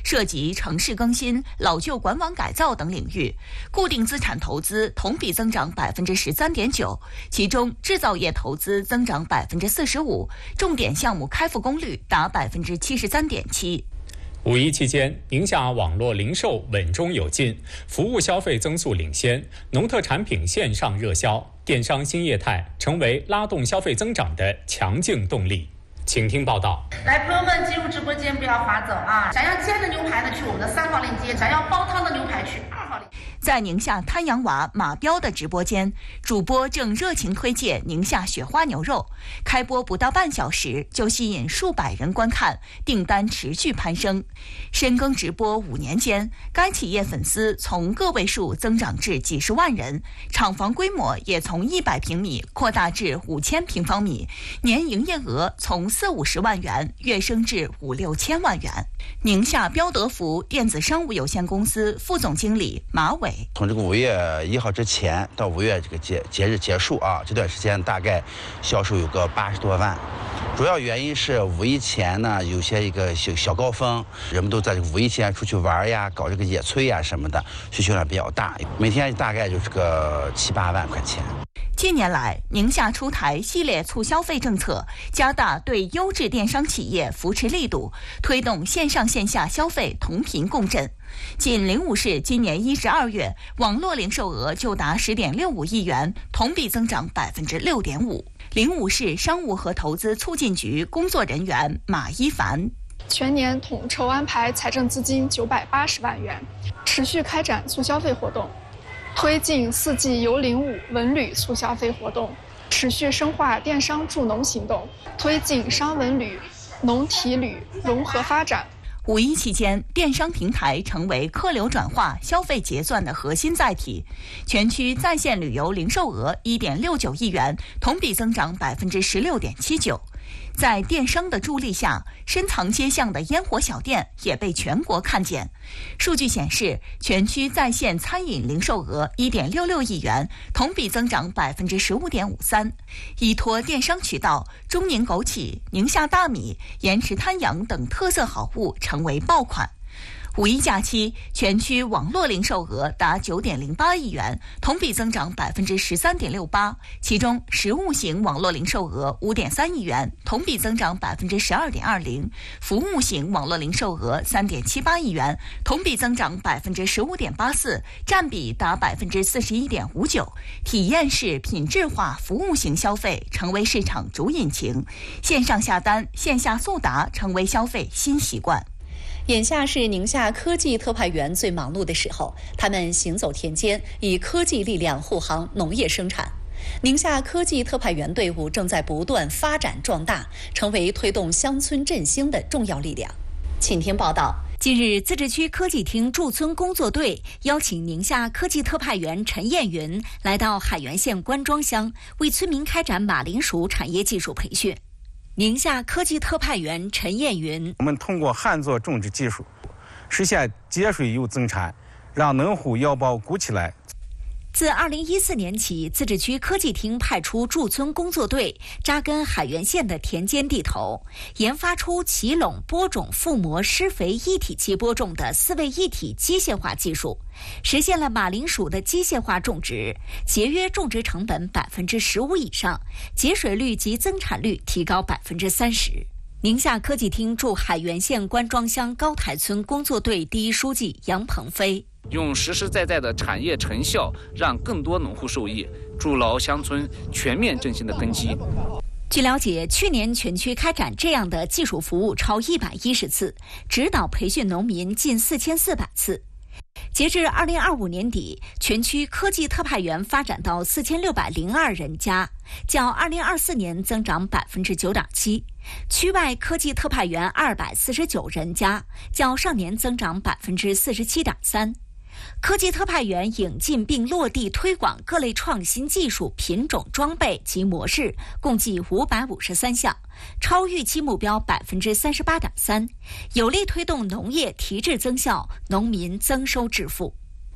涉及城市更新、老旧管网改造等领域。固定资产投资同比增长13.9%，其中制造业投资增长45%，重点项目开复功率达73.7%。 五一期间，宁夏网络零售稳中有进，服务消费增速领先，农特产品线上热销，电商新业态成为拉动消费增长的强劲动力。请听报道。 来，朋友们，进入直播间不要划走啊！想要煎的牛排呢，去我们的3号链接；想要煲汤的牛排去2号链接。 在宁夏滩阳娃马彪的直播间，主播正热情推介宁夏雪花牛肉，开播不到半小时就吸引数百人观看，订单持续攀升。深耕直播5年间，该企业粉丝从个位数增长至几十万人，厂房规模也从100平米扩大至5000平方米，年营业额从40-50万元跃升至5-6千万元。宁夏标德福电子商务有限公司副总经理马伟， 从这个5月1号之前到5月这个节日结束啊，这段时间大概销售有个80多万。主要原因是5一前呢，有些一个小高峰，人们都在5一前出去玩呀，搞这个野炊呀什么的，需求量比较大，每天大概就是个7-8万块钱。 近年来，宁夏出台系列促消费政策，加大对优质电商企业扶持力度，推动线上线下消费同频共振。仅灵武市今年1至2月，网络零售额就达10.65亿元，同比增长6.5%。灵武市商务和投资促进局工作人员马一凡， 全年统筹安排财政资金980万元，持续开展促消费活动，推进4季由灵武文旅促消费活动，持续深化电商助农行动，推进商文旅、农体旅融合发展。 5一期间，电商平台成为客流转化、消费结算的核心载体。全区在线旅游零售额1.69亿元，同比增长16.79%。在电商的助力下，深藏街巷的烟火小店也被全国看见。数据显示，全区在线餐饮零售额1.66亿元，同比增长15.53%。依托电商渠道，中宁枸杞、宁夏大米、盐池滩羊等特色好物成为爆款。5一假期，全区网络零售额达9.08亿元，同比增长13.68%。其中，实物型网络零售额5.3亿元，同比增长12.20%；服务型网络零售额3.78亿元，同比增长15.84%，占比达41.59%。体验式品质化服务型消费成为市场主引擎，线上下单、线下速达成为消费新习惯。 眼下是宁夏科技特派员最忙碌的时候，他们行走田间，以科技力量护航农业生产。宁夏科技特派员队伍正在不断发展壮大，成为推动乡村振兴的重要力量。请听报道。近日，自治区科技厅驻村工作队邀请宁夏科技特派员陈艳云来到海原县关庄乡，为村民开展马铃薯产业技术培训。宁夏科技特派员陈艳云， 我们通过旱作种植技术，实现节水又增产，让农户腰包鼓起来。 自2014年起，自治区科技厅派出驻村工作队扎根海原县的田间地头，研发出起垄、播种、覆膜、施肥一体期播种的4位一体机械化技术，实现了马铃薯的机械化种植，节约种植成本15%以上，节水率及增产率提高30%。宁夏科技厅驻海原县关庄乡高台村工作队第一书记杨鹏飞， 用实实在在的产业成效，让更多农户受益，筑牢乡村全面振兴的根基。 据了解，去年全区开展这样的技术服务超110次，指导培训农民近4400次。截至2025年底，全区科技特派员发展到4602人家，较2024年增长9.7%。区外科技特派员249人家，较上年增长47.3%。科技特派员引进并落地推广各类创新技术、品种、装备及模式，共计553项，超预期目标38.3%，有力推动农业提质增效，农民增收致富。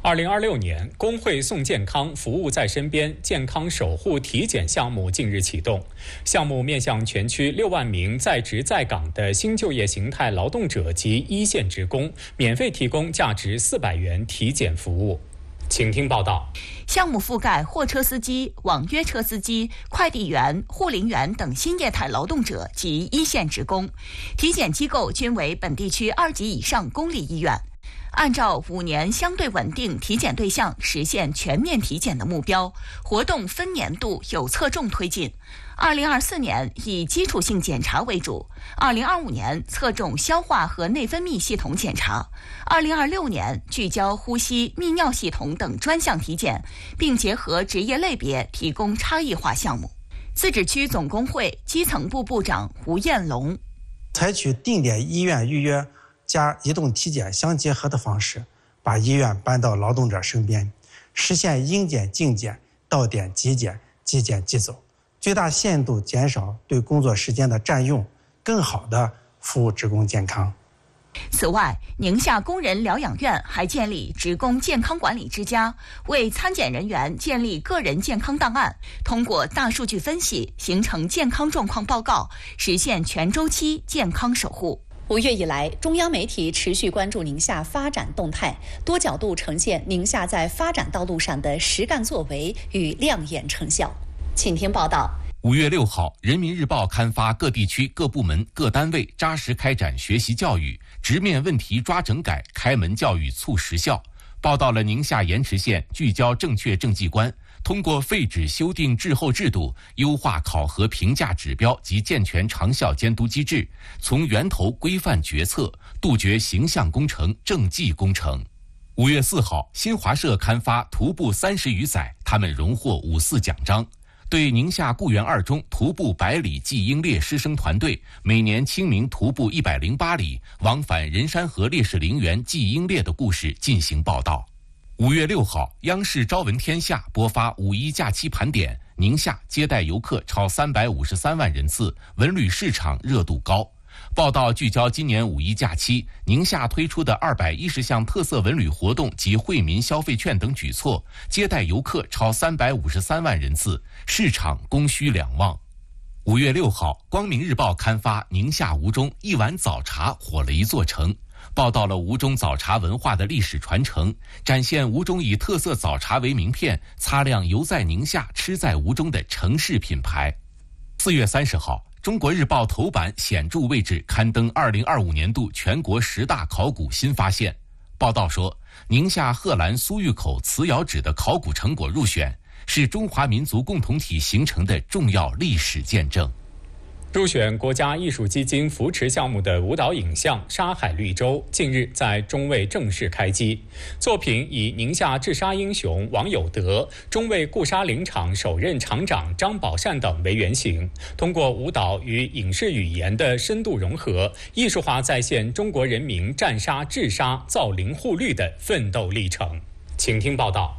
2026年，工会送健康，服务在身边，健康守护体检项目近日启动。项目面向全区6万名在职在岗的新就业形态劳动者及一线职工，免费提供价值400元体检服务。请听报道。 项目覆盖货车司机、网约车司机、快递员、护林员等新业态劳动者及一线职工。体检机构均为本地区2级以上公立医院。按照5年相对稳定体检对象实现全面体检的目标，活动分年度有侧重推进。2024年以基础性检查为主，2025年侧重消化和内分泌系统检查，2026年聚焦呼吸、泌尿系统等专项体检，并结合职业类别提供差异化项目。自治区总工会基层部部长吴彦龙： 采取定点医院预约加移动体检相结合的方式，把医院搬到劳动者身边，实现应检尽检、到点即检、即检即走，最大限度减少对工作时间的占用，更好地服务职工健康。 此外，宁夏工人疗养院还建立职工健康管理之家，为参检人员建立个人健康档案，通过大数据分析形成健康状况报告，实现全周期健康守护。 5月以来，中央媒体持续关注宁夏发展动态，多角度呈现宁夏在发展道路上的实干作为与亮眼成效。请听报道。 5月6号，人民日报刊发各地区各部门各单位扎实开展学习教育，直面问题抓整改，开门教育促实效，报道了宁夏盐池县聚焦正确政绩观，通过废止修订滞后制度，优化考核评价指标及健全长效监督机制，从源头规范决策，杜绝形象工程、政绩工程。5月4号，新华社刊发徒步30余载，他们荣获54奖章，对宁夏固原2中徒步100里记英烈师生团队每年清明徒步108里，往返人山河烈士陵园记英烈的故事进行报道。5月6号，央视朝闻天下播发5·1假期盘点，宁夏接待游客超353万人次，文旅市场热度高。报道聚焦今年5·1假期，宁夏推出的210项特色文旅活动及惠民消费券等举措，接待游客超353万人次，市场供需两旺。5月6号，光明日报刊发宁夏吴中一碗早茶火了一座城，报道了吴中早茶文化的历史传承，展现吴中以特色早茶为名片，擦亮游在宁夏吃在吴中的城市品牌。4月30号，中国日报头版显著位置刊登2025年度全国10大考古新发现。报道说，宁夏贺兰苏峪口瓷窑址的考古成果入选，是中华民族共同体形成的重要历史见证。 入选国家艺术基金扶持项目的舞蹈影像《沙海绿洲》近日在中卫正式开机。作品以宁夏治沙英雄王有德、中卫固沙林场首任厂长张宝善等为原型，通过舞蹈与影视语言的深度融合，艺术化再现中国人民战沙、治沙、造林护绿的奋斗历程。请听报道。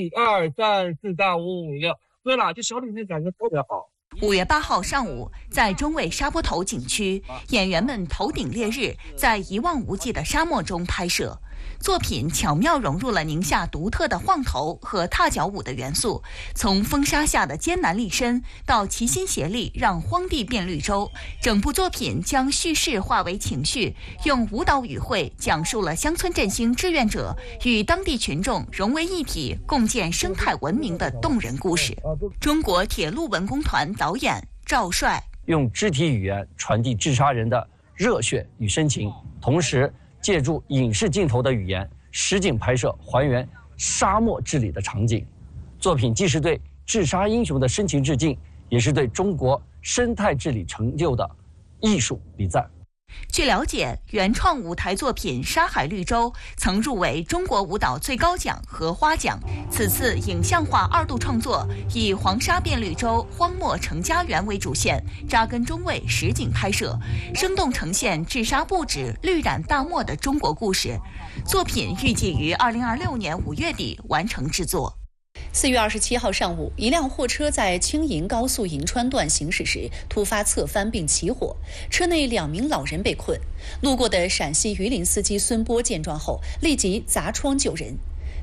1、2、3、4、3、5、6。对了，这小品的感觉特别好。 5月8号上午，在中卫沙坡头景区，演员们头顶烈日，在一望无际的沙漠中拍摄。作品巧妙融入了宁夏独特的晃头和踏脚舞的元素，从风沙下的艰难立身到齐心协力让荒地变绿洲，整部作品将叙事化为情绪，用舞蹈语汇讲述了乡村振兴志愿者与当地群众融为一体共建生态文明的动人故事。中国铁路文工团导演赵帅用肢体语言传递治沙人的热血与深情，同时借助影视镜头的语言，实景拍摄还原沙漠治理的场景。作品既是对治沙英雄的深情致敬，也是对中国生态治理成就的艺术礼赞。 据了解，原创舞台作品《沙海绿洲》曾入围中国舞蹈最高奖荷花奖。此次影像化2度创作，以黄沙变绿洲、荒漠成家园为主线，扎根中卫实景拍摄，生动呈现治沙不止、绿染大漠的中国故事。作品预计于2026年5月底完成制作。 4月27号上午，一辆货车在青银高速银川段行驶时突发侧翻并起火，车内2名老人被困。路过的陕西榆林司机孙波见状后，立即砸窗救人。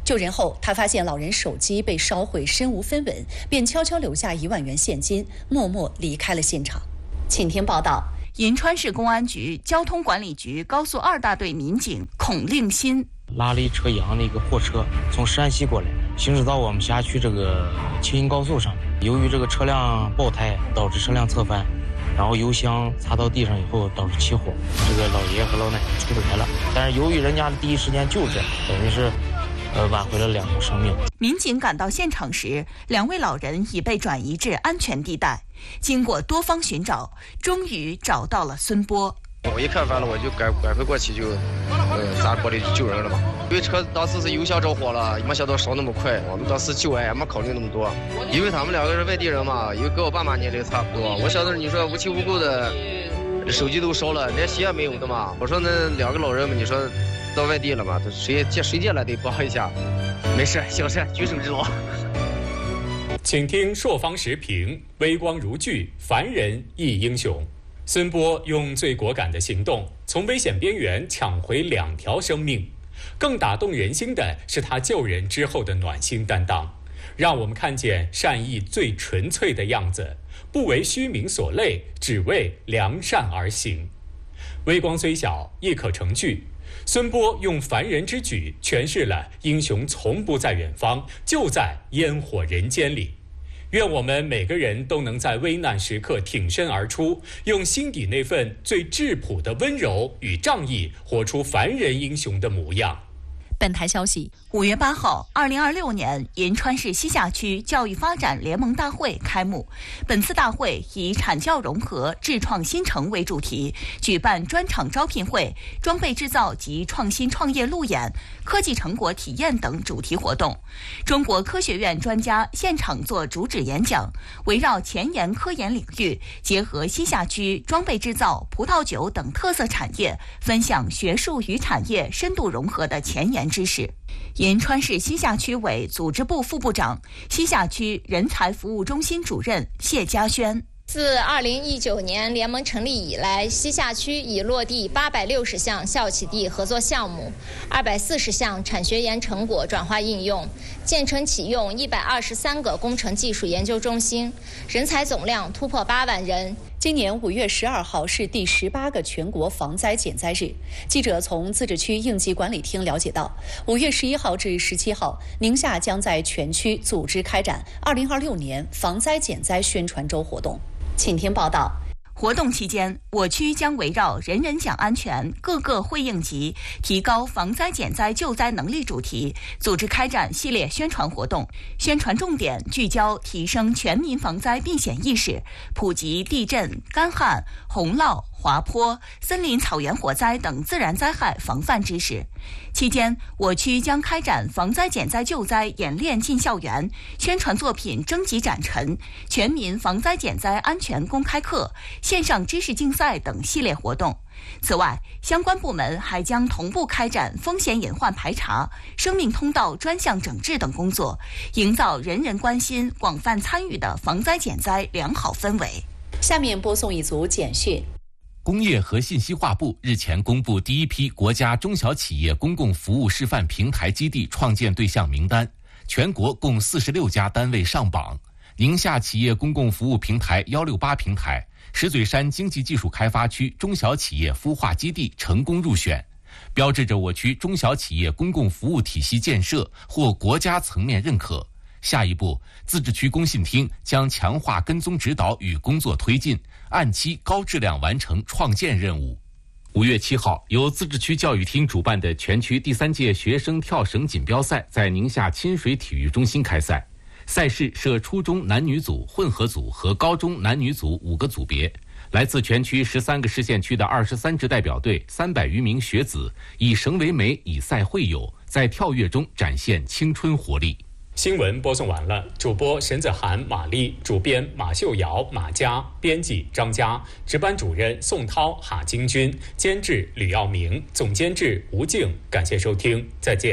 救人后，他发现老人手机被烧毁，身无分文，便悄悄留下1万元现金，默默离开了现场。请听报道。 银川市公安局交通管理局高速2大队民警孔令新拉了一车洋的一个货车从山西过来，行驶到我们辖区这个青银高速上。由于这个车辆爆胎，导致车辆侧翻，然后油箱擦到地上以后导致起火，这个老爷爷和老奶奶出不来了。但是由于人家第一时间救治，等于是挽回了2条生命。 民警赶到现场时，2位老人已被转移至安全地带。经过多方寻找，终于找到了孙波。 我一看翻了，我就赶快过去就砸玻璃救人了嘛。因为车当时是油箱着火了，没想到烧那么快。我们当时救也没考虑那么多，因为他们2个是外地人嘛，因为跟我爸妈年龄差不多。我想着你说无亲无故的，手机都烧了，连鞋也没有的嘛。我说那2个老人们，你说到外地了嘛，谁借来得帮一下。没事，小事，举手之劳。 请听朔方时评：微光如炬，凡人亦英雄。孙波用最果敢的行动，从危险边缘抢回2条生命。更打动人心的是他救人之后的暖心担当，让我们看见善意最纯粹的样子，不为虚名所累，只为良善而行。微光虽小，亦可成炬。孙波用凡人之举诠释了英雄从不在远方，就在烟火人间里。愿我们每个人都能在危难时刻挺身而出，用心底那份最质朴的温柔与仗义，活出凡人英雄的模样。 本台消息 ，5月8号，2026年银川市西夏区教育发展联盟大会开幕。本次大会以产教融合、智创新城为主题，举办专场招聘会、装备制造及创新创业路演、科技成果体验等主题活动。中国科学院专家现场做主旨演讲，围绕前沿科研领域，结合西夏区装备制造、葡萄酒等特色产业，分享学术与产业深度融合的前沿知识。银川市西夏区委组织部副部长、西夏区人才服务中心主任谢家轩。 自2019年联盟成立以来，西夏区已落地860项校企地合作项目，240项产学研成果转化应用，建成启用123个工程技术研究中心，人才总量突破8万人。 今年5月12号是第18个全国防灾减灾日。记者从自治区应急管理厅了解到，5月11号至17号，宁夏将在全区组织开展2026年防灾减灾宣传周活动。请听报道。 活动期间，我区将围绕人人讲安全、个个会应急、提高防灾减灾救灾能力主题，组织开展系列宣传活动。宣传重点聚焦提升全民防灾避险意识，普及地震、干旱、洪涝、滑坡、森林草原火灾等自然灾害防范知识。期间，我区将开展防灾减灾救灾演练进校园、宣传作品征集展陈、全民防灾减灾安全公开课、线上知识竞赛等系列活动。此外，相关部门还将同步开展风险隐患排查、生命通道专项整治等工作，营造人人关心、广泛参与的防灾减灾良好氛围。 下面播送一组简讯。 工业和信息化部日前公布第一批国家中小企业公共服务示范平台基地创建对象名单，全国共46家单位上榜。宁夏企业公共服务平台168平台、石嘴山经济技术开发区中小企业孵化基地成功入选，标志着我区中小企业公共服务体系建设获国家层面认可。下一步，自治区工信厅将强化跟踪指导与工作推进，按期高质量完成创建任务。5月7号，由自治区教育厅主办的全区第3届学生跳绳锦标赛在宁夏亲水体育中心开赛。赛事设初中男女组、混合组和高中男女组5个组别。来自全区13个市县区的23支代表队300余名学子，以绳为媒，以赛会友，在跳跃中展现青春活力。 新闻播送完了，主播沈子涵、马丽，主编马秀瑶、马佳，编辑张佳，值班主任宋涛、哈金军，监制吕耀明，总监制吴静。感谢收听，再见。